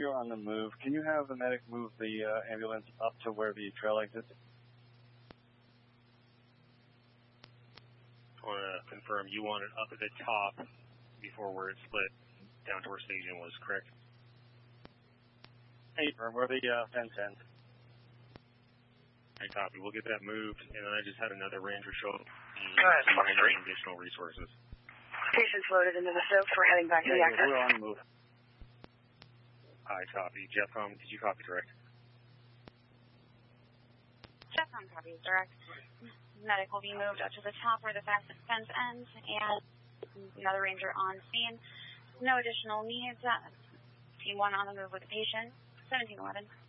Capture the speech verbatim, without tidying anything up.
You're on the move. Can you have the medic move the uh, ambulance up to where the trail exits? I want to confirm you want it up at the top before where it split down to where staging was, correct? Hey, firm, where the uh, fence ends. I copy. We'll get that moved, and then I just had another ranger show up. Go ahead, Fox three. Additional resources. Patient's loaded into the soap. We're heading back yeah, to the yeah, actor. we're on the move. I copy. Jeffcom, did you copy direct? Jeffcom copies direct. Medic will be moved up to the top where the fence ends, and another ranger on scene. No additional needs. Uh, team one on the move with the patient. seventeen eleven.